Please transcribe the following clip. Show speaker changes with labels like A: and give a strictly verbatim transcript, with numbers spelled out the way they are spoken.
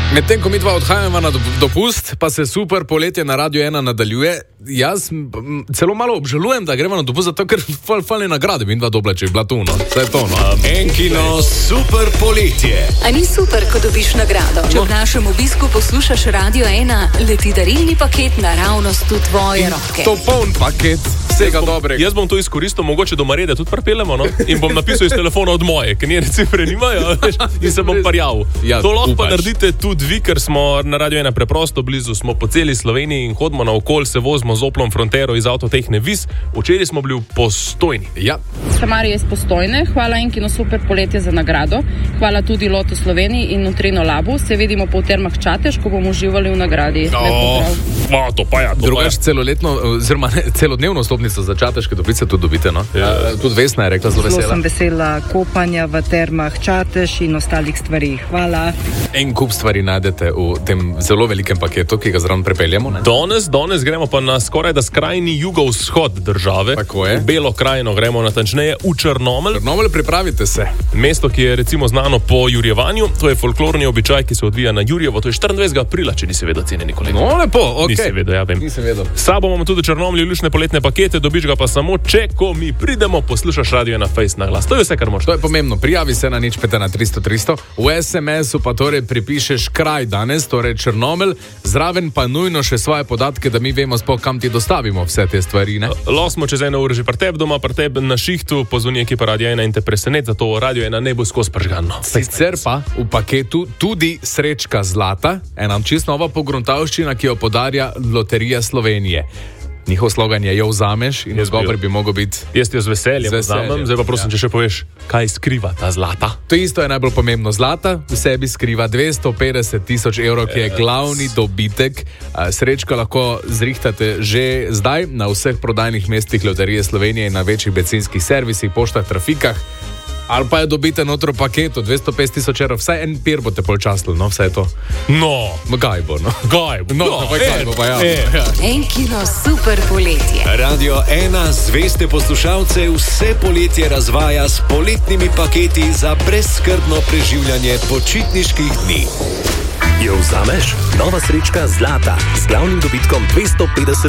A: Medtem ko mi dva odhajamo na dopust, pa se super poletje na Radio ena nadaljuje, jaz celo malo obžalujem, da gremo na dopust, zato ker fal, falne nagrade mi dva dobla, če je bila to, no. Vse to, no.
B: Enkino super poletje.
C: A ni super, ko dobiš nagrado? Če v našem obisku poslušaš Radio ena, leti darilni paket naravnost v tvoje roke.
A: To poln paket vsega dobrega.
D: Jaz bom to izkoristil, mogoče do Marede tudi pripeljemo, no? In bom napisal iz telefona od moje, ker njene cifre nimajo, in se bom parjal.
A: Ja,
D: to lahko pa
A: upaš.
D: naredite tudi vi, ker smo na Radio ena preprosto blizu, smo po celi Sloveniji in hodimo na okol, se vozimo z Oplom Frontero iz Avtotehne Vis. Včeraj smo bili v Postojni.
A: Ja.
E: Marija iz Postojne, hvala Enkino super poletje za nagrado, hvala tudi Loto Sloveniji in Nutrino Labu, se vidimo po Termah Čatež, ko bomo uživali v nagradi.
D: Oh, ma, to pa ja, to
A: Drugač
D: pa ja.
A: celoletno, oziroma ne, celodnevno stopnico za Čateške Toplice tudi dobite, no? Ja. Tudi Vesna je rekla zelo vesela.
F: Zelo sem vesela kopanja v Termah Čatež in ostalih stvari. Hvala.
A: En kup stvari najdete v tem zelo velikem paketu, ki ga zraven prepeljemo, ne?
D: Danes, danes gremo pa na skoraj da skrajni jugovzhod države.
A: Tako je.
D: V Belo krajino gremo natančneje v Črnomelj.
A: Črnomelj, pripravite se.
D: Mesto, ki je recimo znano po jurjevanju, to je folklorni običaj, ki se odvija na Jurjevo, to je štiriindvajsetega aprila, če nisi vedel, cenjeni kolega.
A: No, lepo, okej.
D: Nisi vedel, ja vem.
A: Nisem vedel.
D: Sabo imamo tudi v Črnomlju lušne poletne pakete, dobiš ga pa samo, če ko mi pridemo, poslušaš Radio ena Face na glas. To je vse, kar moraš.
A: To je pomembno. Prijavi se na nič peta na tristo tristo. V es em esu pa torej pripišeš kraj danes, torej Črnomelj, zraven pa nujno še svoje podatke, da mi vemo sploh, kam ti dostavimo vse te stvari, ne?
D: Lahko smo čez eno uro že pri tebi doma, pri tebi na šihtu, pozvoni ekipa Radio ena in te presenet, zato Radio ena ne bo skozi pržgano.
A: Sicer pa v paketu tudi srečka zlata, ena čisto nova pogruntavščina, ki jo podarja Loterija Slovenije. Njihov slogan je jo vzameš in izgovor bi mogel biti.
D: Jaz ti jo z veseljem vzamem, zdaj pa prosim, ja. Če še poveš, kaj skriva ta zlata.
A: To isto je najbolj pomembno. Zlata v sebi skriva dvesto petdeset tisoč evrov, ki je glavni dobitek. Srečko lahko zrihtate že zdaj na vseh prodajnih mestih Loterije Slovenije in na večjih bencinskih servisih, poštah, trafikah. Ali pa je dobite notro paketu, dvesto petdeset tisoč evrov, vsaj en pir boste polčasli, no, vse to.
D: No,
A: gaj bo, no.
D: Gaj bo,
A: no, no, gaj bo, pa ja. ja.
C: Enkino super poletje.
B: Radio ena zveste poslušalce vse poletje razvaja s poletnimi paketi za brezskrbno preživljanje počitniških dni.
G: Jo vzameš? Nova srečka zlata z glavnim dobitkom dvesto petdeset